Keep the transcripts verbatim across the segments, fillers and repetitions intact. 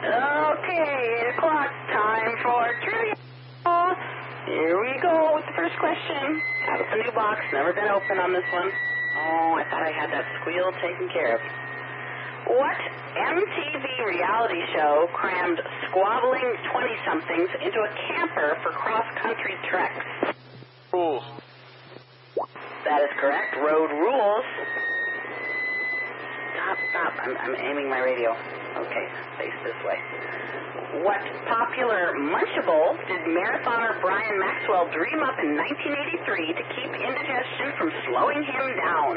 Okay, eight o'clock, time for trivia. Here we go with the first question. Out of the new box, never been open on this one. Oh, I thought I had that squeal taken care of. What M T V reality show crammed squabbling twenty-somethings into a camper for cross-country treks? Rules. That is correct. Road Rules. Stop, stop. I'm, I'm aiming my radio. Okay, face this way. What popular Munchable did marathoner Brian Maxwell dream up in nineteen eighty-three to keep indigestion from slowing him down?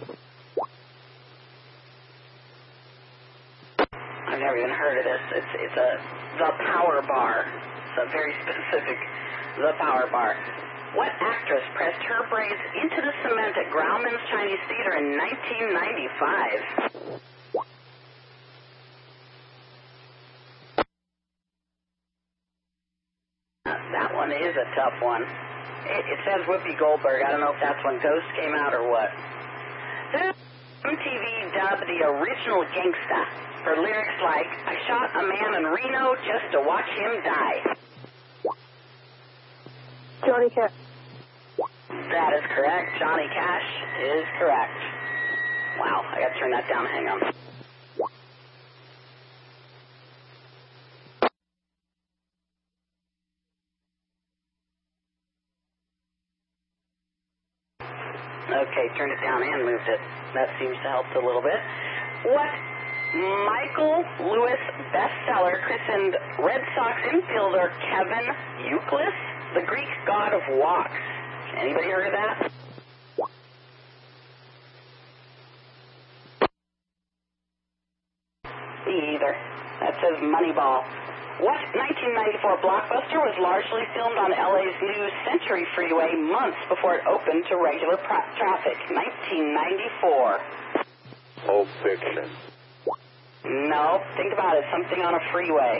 I've never even heard of this. It's it's a the Power Bar. It's a very specific the Power Bar. What actress pressed her braids into the cement at Grauman's Chinese Theater in nineteen ninety-five? That one is a tough one. It, it says Whoopi Goldberg. I don't know if that's when Ghost came out or what. M T V dubbed the original Gangsta for lyrics like, I shot a man in Reno just to watch him die. Johnny Cash. That is correct. Johnny Cash is correct. Wow, I gotta turn that down. Hang on. Okay, turned it down and moved it. That seems to help a little bit. What Michael Lewis bestseller christened Red Sox infielder Kevin Youkilis the Greek god of walks? Anybody heard of that? Me either. That says Moneyball. What nineteen ninety-four blockbuster was largely filmed on L A's new Century Freeway months before it opened to regular pra- traffic? nineteen ninety-four. Pulp Fiction. No, think about it. Something on a freeway.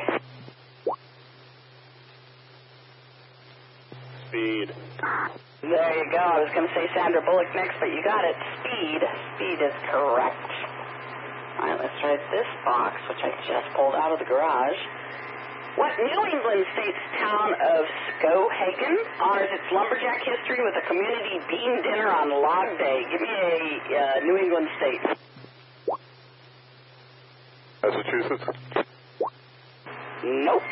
Speed. There you go. I was going to say Sandra Bullock next, but you got it. Speed. Speed is correct. All right, let's try this box, which I just pulled out of the garage. What New England state's town of Skowhegan honors its lumberjack history with a community bean dinner on Log Day? Give me a uh, New England state. Massachusetts. Nope.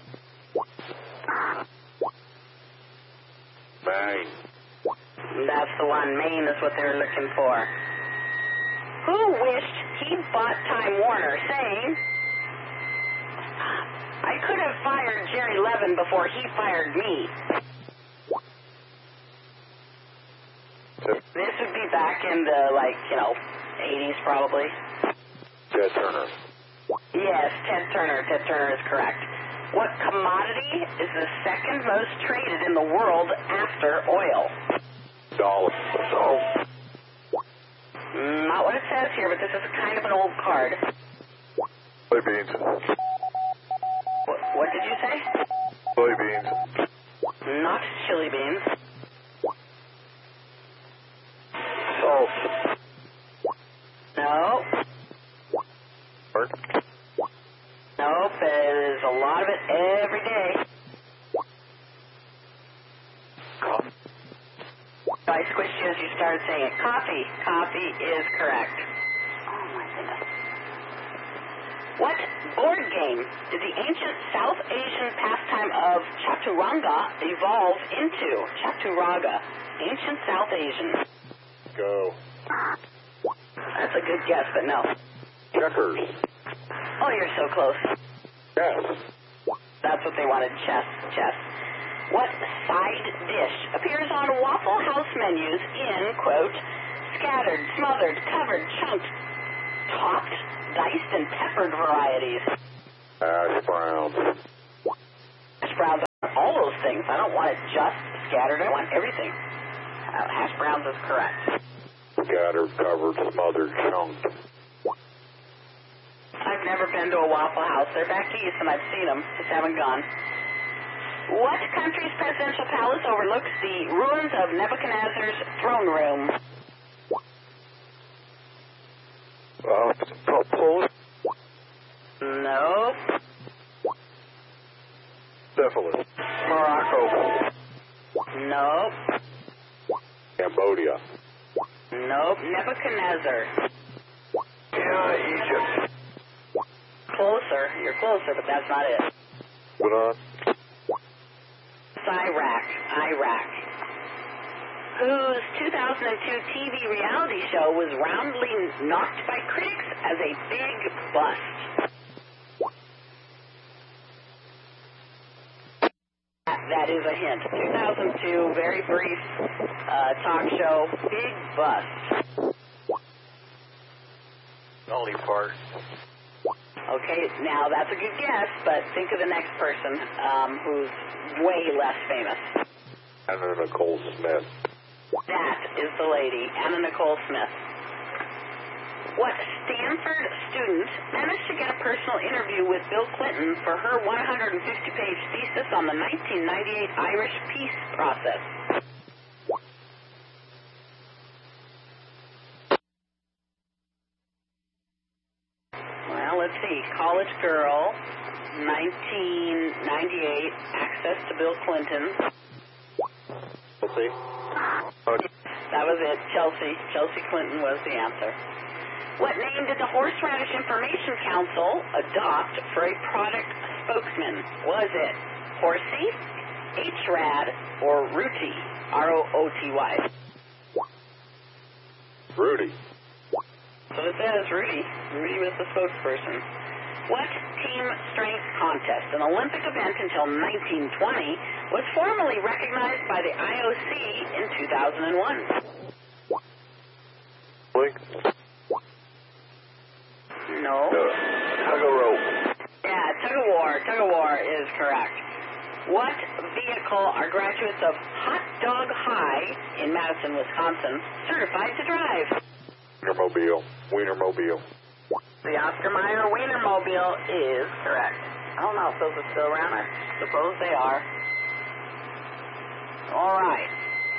Maine. That's the one. Maine is what they're looking for. Who wished he'd bought Time Warner, saying, I could have fired Jerry Levin before he fired me. This would be back in the, like, you know, eighties probably. Ted Turner. Yes, Ted Turner. Ted Turner is correct. What commodity is the second most traded in the world after oil? Dollar. So, not what it says here, but this is kind of an old card. Soybeans. What, what did you say? Soybeans. Not chili beans. Salt. No. Bird. Nope, there's a lot of it every day. Coffee. I squished you as you started saying it. Coffee. Coffee is correct. Oh, my goodness. What board game did the ancient South Asian pastime of Chaturanga evolve into? Chaturanga. Ancient South Asian. Go. That's a good guess, but no. Checkers. Oh, you're so close. Yes. That's what they wanted. Chess. Chess. What side dish appears on Waffle House menus in, quote, scattered, smothered, covered, chunked, topped, diced, and peppered varieties? Hash browns. Hash browns are all those things. I don't want it just scattered. I want everything. Uh, hash browns is correct. Scattered, covered, smothered, chunked. I've never been to a Waffle House. They're back east, and I've seen them. Just haven't gone. What country's presidential palace overlooks the ruins of Nebuchadnezzar's throne room? Uh, Poland. No. Syphilis. Morocco. Nope. Cambodia. Nope. Nebuchadnezzar. Yeah, Egypt. Closer. You're closer, but that's not it. Lebanon. It's Iraq. Iraq. Whose two thousand two T V reality show was roundly knocked by critics as a big bust. That is a hint. two thousand two, very brief uh, talk show, big bust. Dolly Parton. Okay, now that's a good guess, but think of the next person um, who's way less famous. Anna Nicole Smith. That is the lady, Anna Nicole Smith. What Stanford student managed to get a personal interview with Bill Clinton for her one hundred fifty page thesis on the nineteen ninety-eight Irish peace process? Well, let's see. College girl, nineteen ninety-eight, access to Bill Clinton. Let's see. That was it. Chelsea. Chelsea Clinton was the answer. What name did the Horseradish Information Council adopt for a product spokesman? Was it Horsey, H R A D, or Ruti? R O O T Y. Rudy. So it says Rudy. Rudy was the spokesperson. What team strength contest, an Olympic event until nineteen twenty, was formally recognized by the I O C in two thousand one? Link. No. Uh, Tug of rope. Yeah, tug of war. Tug of war is correct. What vehicle are graduates of Hot Dog High in Madison, Wisconsin, certified to drive? Wienermobile. Wienermobile. The Oscar Mayer Wienermobile is correct. I don't know if those are still around. I suppose they are. All right.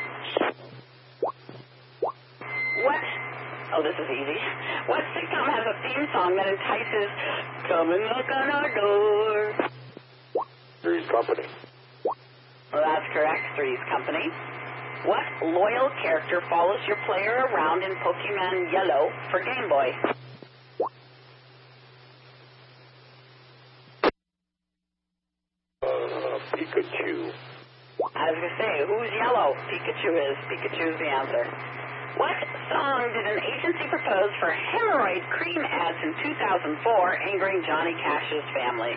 What? Oh, this is easy. What sitcom has a theme song that entices "Come and knock on our door"? Three's Company. Well, that's correct. Three's Company. What loyal character follows your player around in Pokemon Yellow for Game Boy? Uh, Pikachu. I was going to say, who's yellow? Pikachu is. Pikachu's the answer. What song did an agency propose for hemorrhoid cream ads in two thousand four, angering Johnny Cash's family?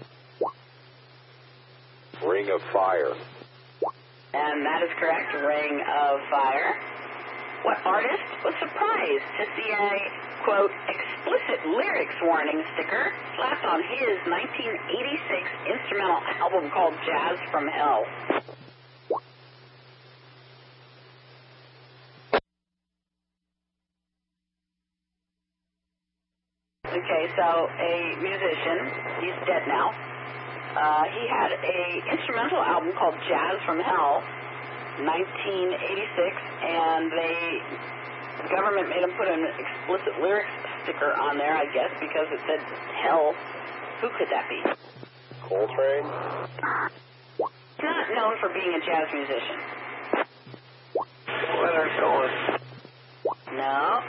Ring of Fire. And that is correct, Ring of Fire. What artist was surprised to see a, quote, explicit lyrics warning sticker slapped on his nineteen eighty-six instrumental album called Jazz from Hell? Okay, so a musician, he's dead now. Uh, he had a instrumental album called Jazz from Hell, nineteen eighty-six, and they, the government made him put an explicit lyrics sticker on there, I guess, because it said hell. Who could that be? Coltrane. He's not known for being a jazz musician. Leonard Cohen. No.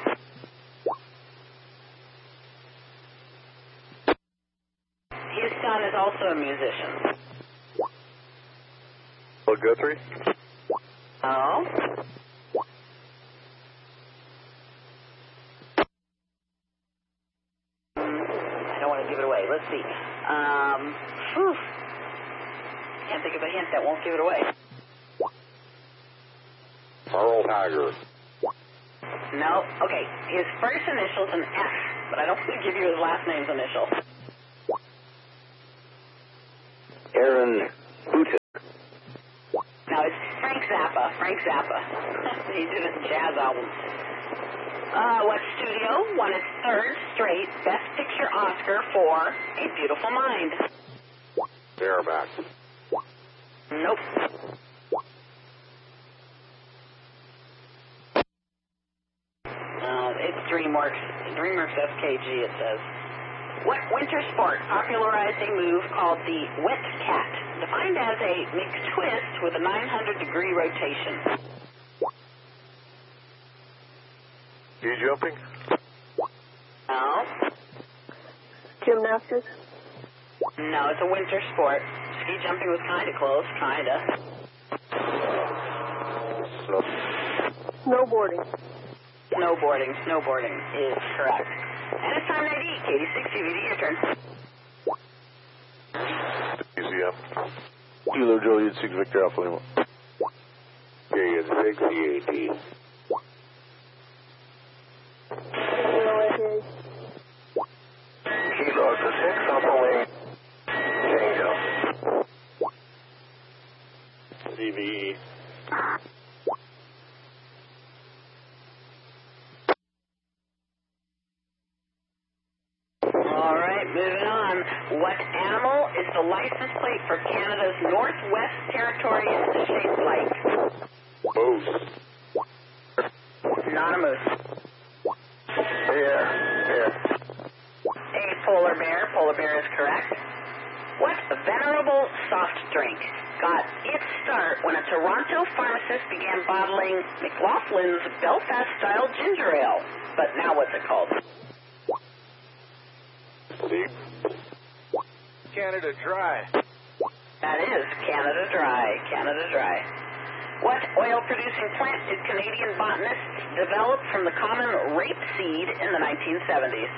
His son is also a musician. Bill Guthrie. Oh? I don't want to give it away. Let's see. Um, whew. Can't think of a hint that won't give it away. Earl Haggard. No. Okay. His first initial's an F, but I don't want to give you his last name's initial. Aaron Buta. No, it's Frank Zappa. Frank Zappa. He did a jazz album. Uh, what studio won its third straight Best Picture Oscar for A Beautiful Mind? Miramax. Nope. Uh, it's DreamWorks. DreamWorks S K G, it says. What winter sport popularized a move called the wet cat defined as a McTwist with a nine hundred degree rotation. Ski jumping? No. Gymnastics? No, it's a winter sport. Ski jumping was kind of close, kind of. Snow. Snowboarding. Snowboarding. Snowboarding is correct. And it's time to eat. Katie six C V D, your turn. Easy up. Kilo Juliet six Victor Alpha Lima. Period six E A D. Kilo to six Alpha Lima. Change up. C V E. All right, moving on. What animal is the license plate for Canada's Northwest Territories shaped like? Moose. Not a moose. Bear. Bear. A polar bear. Polar bear is correct. What venerable soft drink got its start when a Toronto pharmacist began bottling McLaughlin's Belfast-style ginger ale? But now what's it called? Deep. Canada Dry. That is Canada Dry. Canada Dry. What oil-producing plant did Canadian botanists develop from the common rapeseed in the nineteen seventies?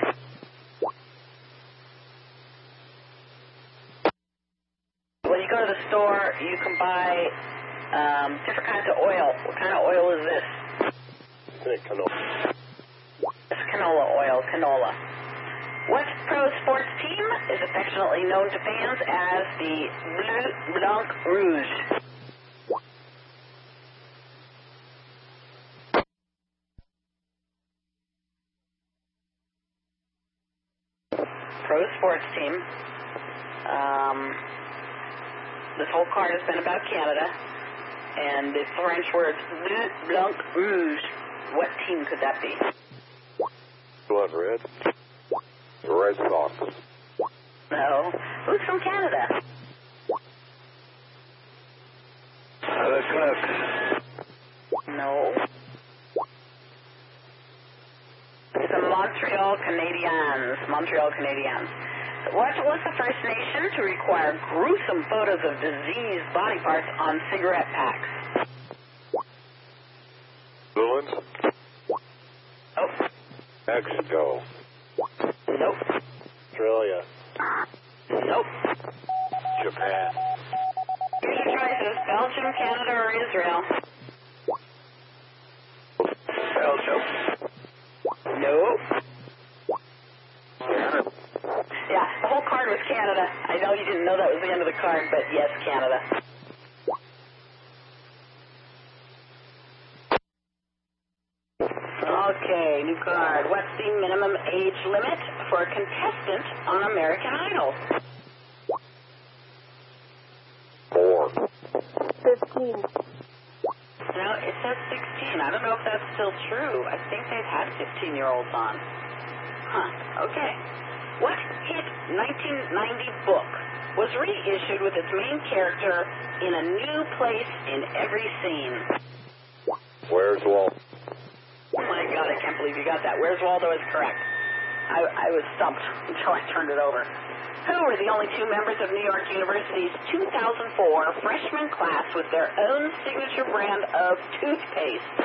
When you go to the store, you can buy um, different kinds of oil. What kind of oil is this? Canola. It's canola oil, canola. What pro sports team is affectionately known to fans as the Bleu Blanc Rouge? Pro sports team. Um, this whole card has been about Canada, and the French word Bleu Blanc Rouge. What team could that be? Blood red. The Red Sox. No. Who's from Canada? The Canucks. No. It's the Montreal Canadiens. Montreal Canadiens. What was the first nation to require gruesome photos of diseased body parts on cigarette packs? Netherlands. Oh. Mexico. Nope. Australia. Nope. Japan. Your choices: Belgium, Canada, or Israel? Belgium. Nope. Yeah, the whole card was Canada. I know you didn't know that was the end of the card, but yes, Canada. Okay, new card. What's the minimum age limit for a contestant on American Idol? Four. Fifteen. No, it says sixteen. I don't know if that's still true. I think they've had fifteen-year-olds on. Huh, okay. What hit nineteen ninety book was reissued with its main character in a new place in every scene? Where's Walt? Oh my God, I can't believe you got that. Where's Waldo is correct. I, I was stumped until I turned it over. Who were the only two members of New York University's two thousand four freshman class with their own signature brand of toothpaste?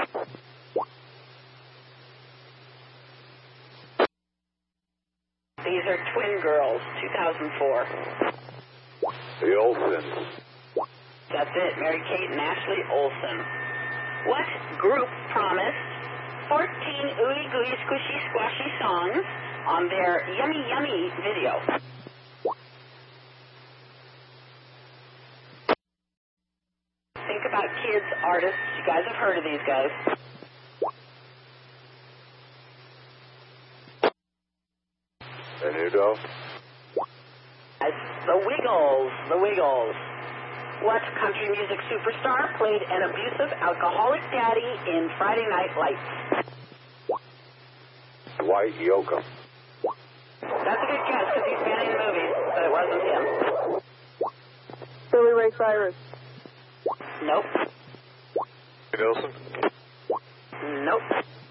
These are twin girls, two thousand four. The Olsens. That's it, Mary Kate and Ashley Olsen. What group promised fourteen ooey gooey squishy squashy songs on their Yummy Yummy video? Think about kids, artists. You guys have heard of these guys. Menudo. It's the Wiggles, the Wiggles. What country music superstar played an abusive alcoholic daddy in Friday Night Lights? Dwight Yoakam. That's a good guess because he's been in movies, but it wasn't him. Billy Miley Cyrus. Nope. Nelson. Nope.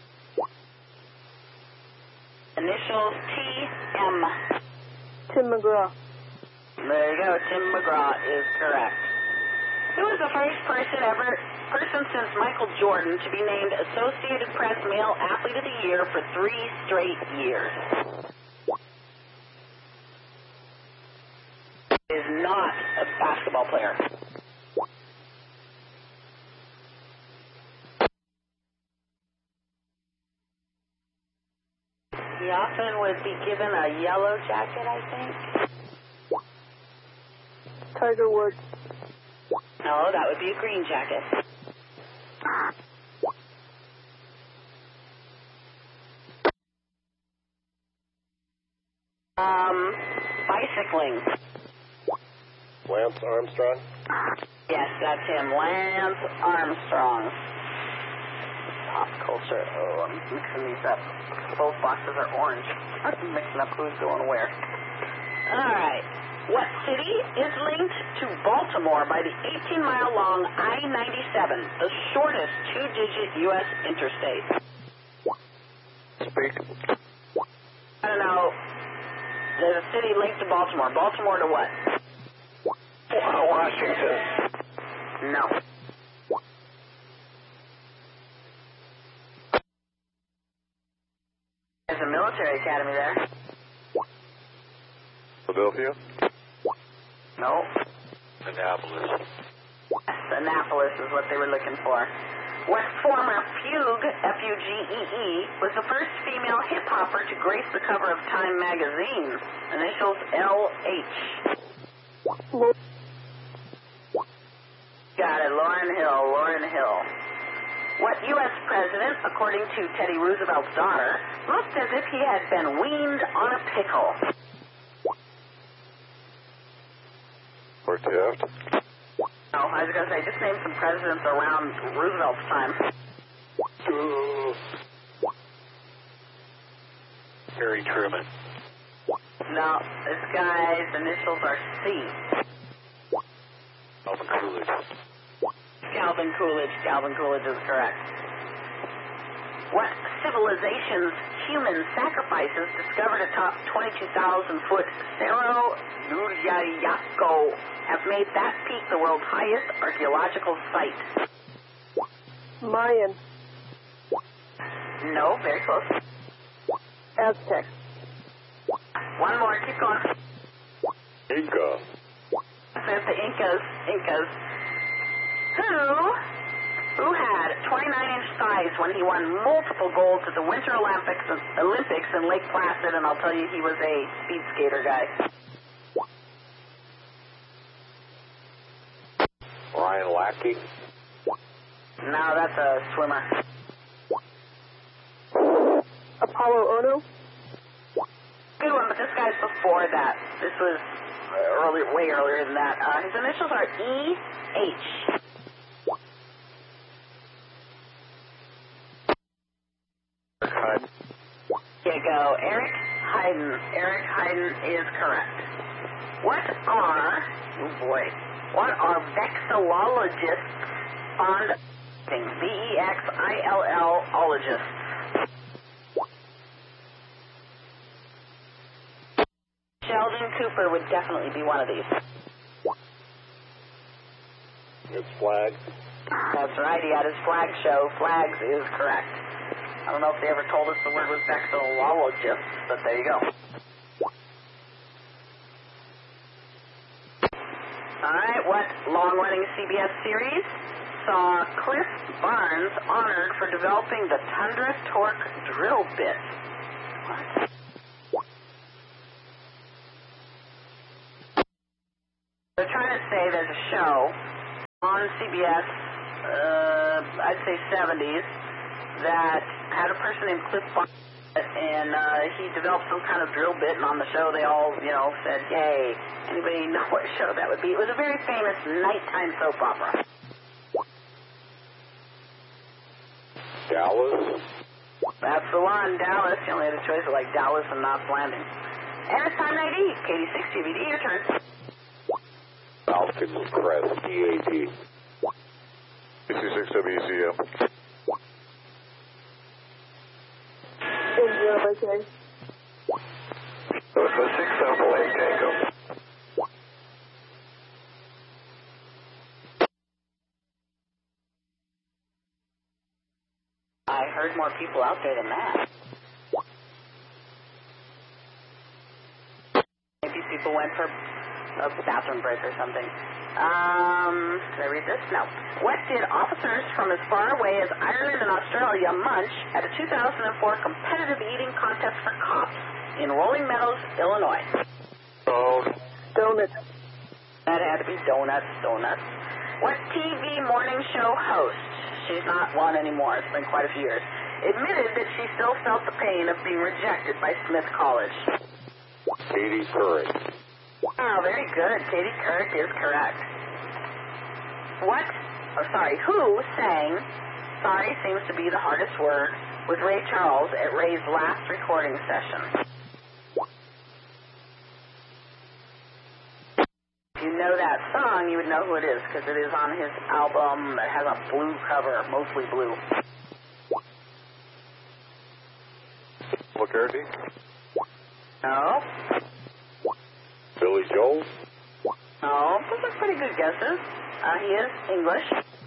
Initials T M. Tim McGraw. There you go. Tim McGraw is correct. Who was the first person ever, person since Michael Jordan to be named Associated Press Male Athlete of the Year for three straight years? Is not a basketball player. He often would be given a yellow jacket, I think. Tiger Woods. No, that would be a green jacket. Um, bicycling. Lance Armstrong. Yes, that's him. Lance Armstrong. Pop culture. Oh, I'm mixing these up. Both boxes are orange. I'm mixing up who's going where. All right. What city is linked to Baltimore by the eighteen-mile-long I ninety-seven, the shortest two-digit U S interstate? Speak. I don't know. There's a city linked to Baltimore. Baltimore to what? Washington. No. There's a military academy there. Philadelphia. No. Annapolis. Yes, Annapolis is what they were looking for. What former Fugue, F U G E E, was the first female hip-hopper to grace the cover of Time magazine? Initials L H. Got it, Lauryn Hill, Lauryn Hill. What U S president, according to Teddy Roosevelt's daughter, looked as if he had been weaned on a pickle? Or Taft. No, I was going to say, just name some presidents around Roosevelt's time. Harry Truman. No, this guy's initials are C. Calvin Coolidge. Calvin Coolidge. Calvin Coolidge is correct. What civilization's human sacrifices discovered atop twenty-two thousand foot Cerro Nuriaco have made that peak the world's highest archaeological site? Mayan. No, very close. Aztec. One more, keep going. Inca. Says the Incas, Incas, who, who had twenty-nine inch thighs when he won multiple golds at the Winter Olympics, Olympics in Lake Placid, and I'll tell you, he was a speed skater guy. Ryan Lackey. No, that's a swimmer. Apollo Ono. Good one, but this guy's before that. This was early, way earlier than that. Uh, his initials are E H. Hyden. Here you go. Eric Hayden. Eric Hayden is correct. What are, oh boy, what are vexillologists fond of? V E X I L L ologists. Sheldon Cooper would definitely be one of these. It's flag. That's right. He had his flag show. Flags is correct. I don't know if they ever told us the word was vexillologists, but there you go. All right. What long-running C B S series saw Cliff Barnes honored for developing the Tundra Torque drill bit? What? They're trying to say there's a show on C B S, uh, I'd say seventies, that had a person named Cliff Barnes, and uh, he developed some kind of drill bit, and on the show they all, you know, said, yay. Anybody know what show that would be? It was a very famous nighttime soap opera. Dallas. That's the one, Dallas. You only had a choice of like Dallas and Knots Landing. And it's time ninety, K D six T V D, your turn. South Falcon's Crest, P A T. C six W C M. India, okay. So it's a six double eight Tango. I heard more people out there than that. Maybe people went for a bathroom break or something. Um, can I read this? No. What did officers from as far away as Ireland and Australia munch at a two thousand four competitive eating contest for cops in Rolling Meadows, Illinois? Oh, Donuts. That had to be donuts, donuts. What T V morning show host, she's not one anymore, it's been quite a few years, admitted that she still felt the pain of being rejected by Smith College? Katie Couric. Oh, very good. Katie Couric is correct. What, oh, sorry, who sang Sorry Seems to Be the Hardest Word with Ray Charles at Ray's last recording session? If you know that song, you would know who it is, because it is on his album that has a blue cover, mostly blue. McCarthy. No? Billy Joel. No, those are pretty good guesses. Uh, he is English.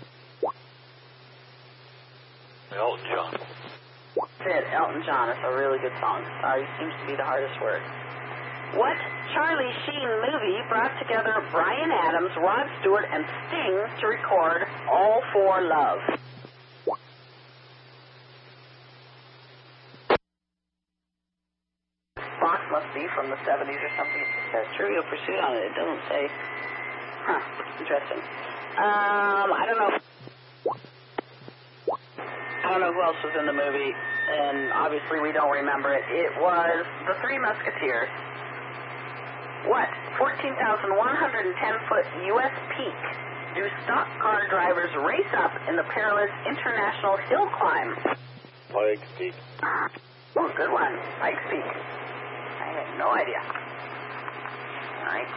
Elton John. That's it, Elton John. It's a really good song. Sorry seems to be the hardest word. What Charlie Sheen movie brought together Bryan Adams, Rod Stewart, and Sting to record All for Love? Fox must be from the seventies or something. It says Trivial Pursuit on it. It doesn't say. Huh. Interesting. Um, I don't know. I don't know who else was in the movie, and obviously we don't remember it. It was The Three Musketeers. What fourteen thousand one hundred ten foot U S peak do stock car drivers race up in the perilous International Hill Climb? Pikes Peak. Oh, good one. Pikes Peak. I have no idea. All right.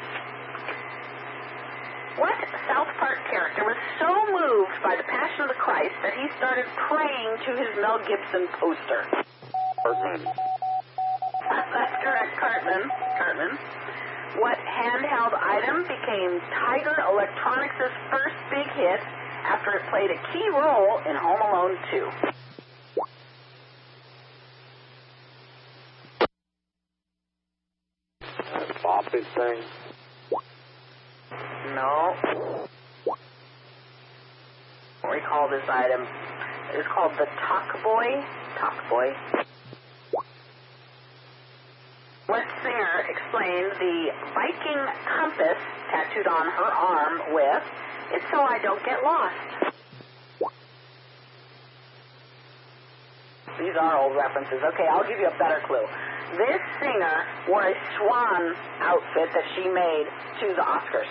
What South Park character was so moved by the Passion of the Christ that he started praying to his Mel Gibson poster? Cartman. That's correct, Cartman. Cartman. What handheld item became Tiger Electronics' first big hit after it played a key role in Home Alone two? Boppet thing. No. What we call this item is called the Talk Boy. Talk Boy. What singer explained the Viking compass tattooed on her arm with, "It's so I don't get lost"? These are old references. Okay, I'll give you a better clue. This singer wore a swan outfit that she made to the Oscars.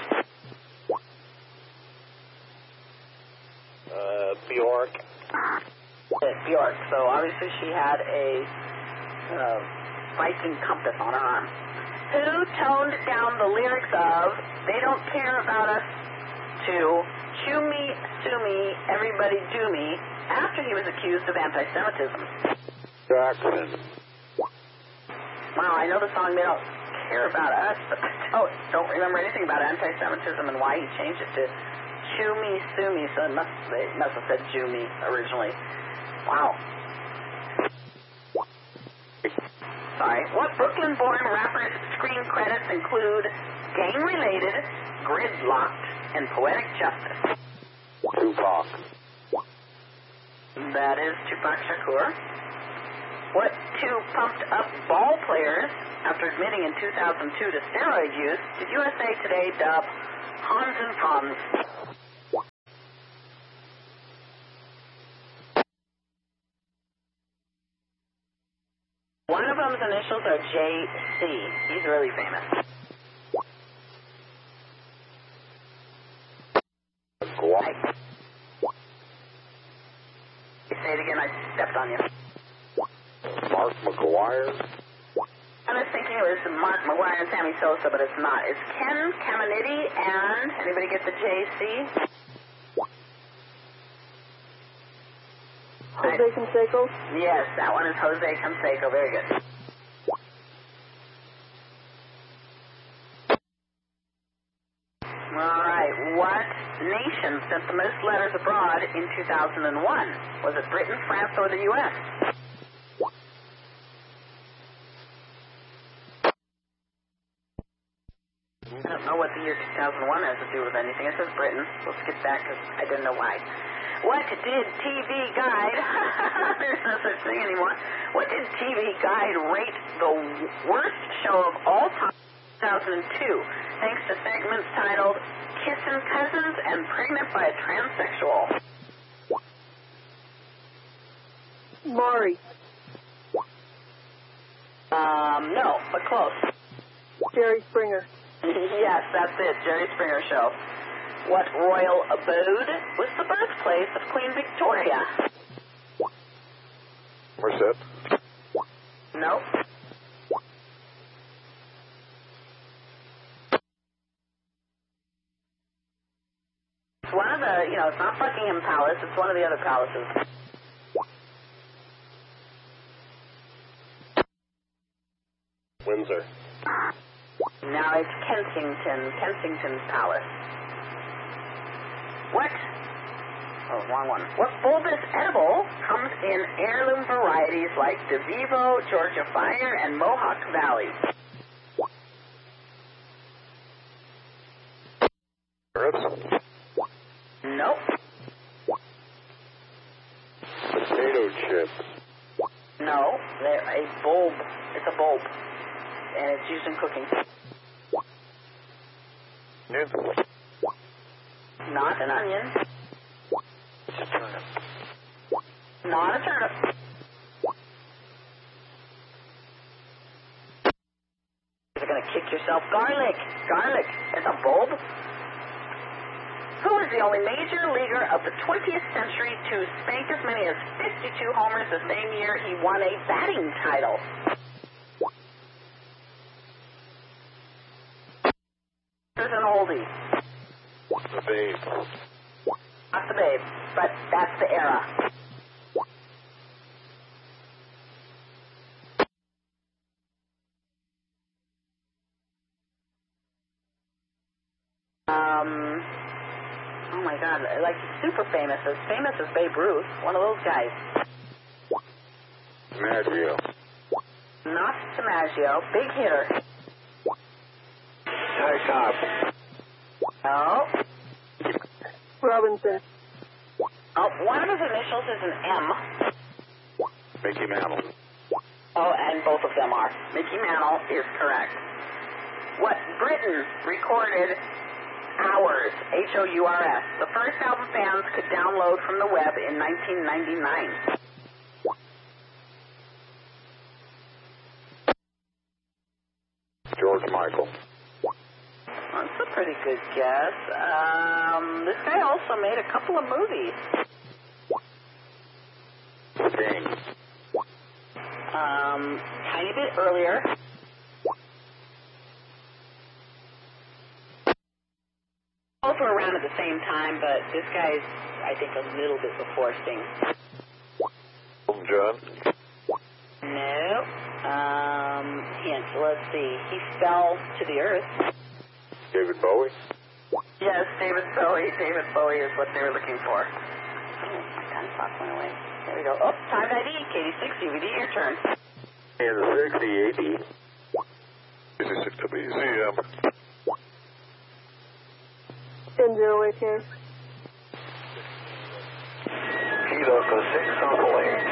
Uh, Bjork. It's Bjork. So obviously she had a uh, Viking compass on her arm. Who toned down the lyrics of "They Don't Care About Us" to "Chew Me, Sue Me, Everybody Do Me" after he was accused of anti-Semitism? Jackson. Wow, I know the song "They Don't Care About Us," but I don't, don't remember anything about anti-Semitism and why he changed it to "Chew Me, Sue Me," so it must, they must have said "Jew Me" originally. Wow. Sorry. What Brooklyn-born rapper's screen credits include gang-related, gridlocked, and poetic justice? Tupac. That is Tupac Shakur. What two pumped-up ball players, after admitting in two thousand two to steroid use, did U S A Today dub Hans and Franz? One of them's initials are J C. He's really famous. Guap. Say it again, I stepped on you. Mark McGuire. I was thinking it was Mark McGuire and Sammy Sosa, but it's not. It's Ken Caminiti and, anybody get the J C? Jose Canseco. Yes, that one is Jose Canseco. Very good. All right. What nation sent the most letters abroad in two thousand one? Was it Britain, France, or the U S? I don't know what the year two thousand one has to do with anything. It says Britain. We'll skip that because I didn't know why. What did T V Guide, there's no such thing anymore, what did T V Guide rate the worst show of all time in two thousand two, thanks to segments titled Kissin' Cousins and Pregnant by a Transsexual? Maury. Um, no, but close. Jerry Springer. Yes, that's it, Jerry Springer Show. What royal abode was the birthplace of Queen Victoria? Merced. No. It's one of the, you know, it's not Buckingham Palace, it's one of the other palaces. Windsor. Now it's Kensington, Kensington's Palace. What? Oh, wrong one. What bulbous edible comes in heirloom varieties like DeVivo, Georgia Fire, and Mohawk Valley? Carrots. Nope. Potato chips. No, they're a bulb. It's a bulb, and it's used in cooking. Onion. Not an onion. It's a turnip. Not a turnip. You're going to kick yourself. Garlic. Garlic. It's a bulb. Who was the only major leaguer of the twentieth century to spank as many as fifty-two homers the same year he won a batting title? There's an oldie. The Babe. Not the Babe, but that's the era. Um, oh my God, like super famous, as famous as Babe Ruth, one of those guys. Maggio. Not DiMaggio, big hitter. Ty Cobb. No. Robinson. Oh, one of his initials is an M. Mickey Mantle. Oh, and both of them are. Mickey Mantle is correct. What Britain recorded Hours, H O U R S, the first album fans could download from the web in nineteen ninety-nine. George Michael. That's a pretty good guess. Um, this guy also made a couple of movies. Sting. Um, tiny bit earlier. Both were around at the same time, but this guy's, I think, a little bit before Sting. Elton John. No. Um, hint, let's see. He fell to the earth. David Bowie. Yes, David Bowie. David Bowie is what they were looking for. Oh, my time clock went away. There we go. Oh, time I D. Katie six, C V D, your turn. And the sixty eighty. Easy six W Z M. ten zero eight K. Kilo six on the way.